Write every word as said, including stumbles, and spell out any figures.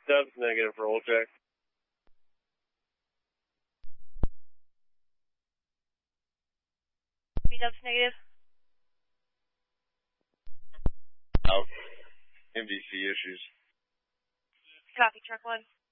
Dub's negative for roll check. B-Dub's negative. Out. M D C issues. Copy, truck one.